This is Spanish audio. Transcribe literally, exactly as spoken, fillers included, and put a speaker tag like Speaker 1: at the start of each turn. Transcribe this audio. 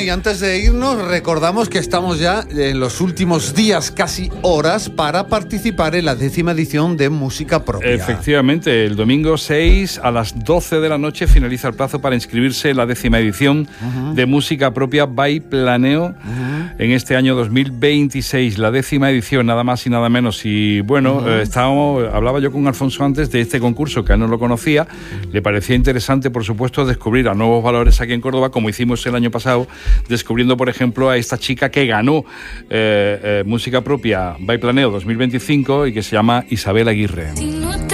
Speaker 1: y antes de irnos, recordamos que estamos ya en los últimos días, casi horas, para participar en la décima edición de Música Propia.
Speaker 2: Efectivamente, el domingo seis a las doce de la noche finaliza el plazo para inscribirse en la décima edición uh-huh. de Música Propia by Planeo uh-huh. en este año dos mil veintiséis, la décima edición, nada más y nada menos. Y bueno, uh-huh. eh, estábamos, hablaba yo con Alfonso antes de este concurso, que él no lo conocía, le parecía interesante, por supuesto, descubrir a nuevos valores aquí en Córdoba, como hicimos el año pasado, descubriendo, por ejemplo, a esta chica que ganó eh, eh, Música Propia by Planeo dos mil veinticinco y que se llama Isabel Aguirre.